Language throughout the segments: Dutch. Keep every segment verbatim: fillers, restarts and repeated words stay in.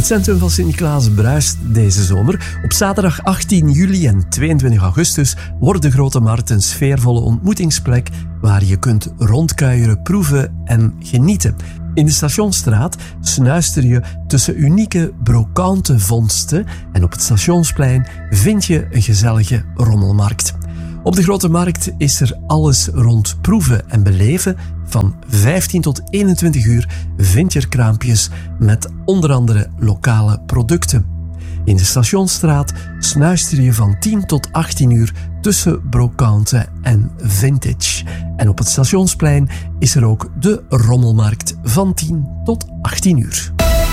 Het centrum van Sint-Niklaas bruist deze zomer. Op zaterdag achttien juli en tweeëntwintig augustus wordt de Grote Markt een sfeervolle ontmoetingsplek waar je kunt rondkuieren, proeven en genieten. In de Stationsstraat snuister je tussen unieke brocante vondsten en op het Stationsplein vind je een gezellige rommelmarkt. Op de Grote Markt is er alles rond proeven en beleven. Van vijftien tot eenentwintig uur vind je er kraampjes met onder andere lokale producten. In de Stationsstraat snuister je van tien tot achttien uur tussen brocante en vintage. En op het Stationsplein is er ook de rommelmarkt van tien tot achttien uur.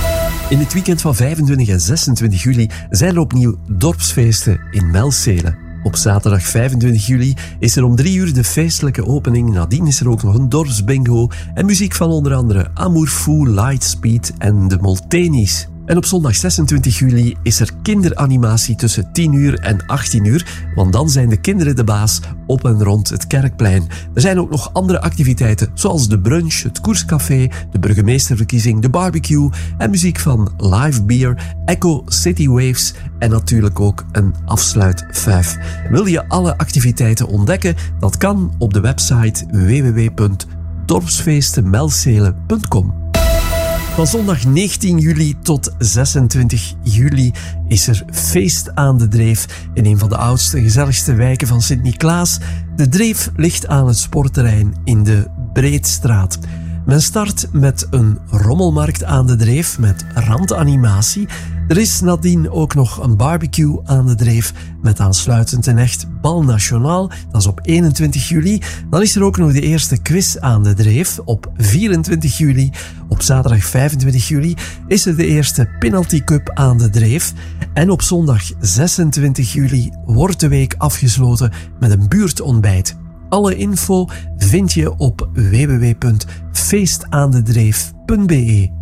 In het weekend van vijfentwintig en zesentwintig juli zijn er opnieuw dorpsfeesten in Melcelen. Op zaterdag vijfentwintig juli is er om drie uur de feestelijke opening. Nadien is er ook nog een dorpsbingo en muziek van onder andere Amour Fou, Lightspeed en de Moltenis. En op zondag zesentwintig juli is er kinderanimatie tussen tien uur en achttien uur, want dan zijn de kinderen de baas op en rond het Kerkplein. Er zijn ook nog andere activiteiten, zoals de brunch, het koerscafé, de burgemeesterverkiezing, de barbecue en muziek van Live Beer, Echo City Waves en natuurlijk ook een afsluitfuif. Wil je alle activiteiten ontdekken? Dat kan op de website w w w punt dorpsfeestenmelcelen punt com. Van zondag negentien juli tot zesentwintig juli is er feest aan de Dreef in een van de oudste en gezelligste wijken van Sint-Niklaas. De Dreef ligt aan het sportterrein in de Breedstraat. Men start met een rommelmarkt aan de Dreef met randanimatie. Er is nadien ook nog een barbecue aan de Dreef met aansluitend een echt bal nationaal. Dat is op eenentwintig juli. Dan is er ook nog de eerste quiz aan de Dreef op vierentwintig juli. Op zaterdag vijfentwintig juli is er de eerste penalty cup aan de Dreef. En op zondag zesentwintig juli wordt de week afgesloten met een buurtontbijt. Alle info vind je op w w w punt feestaandedreef punt b e.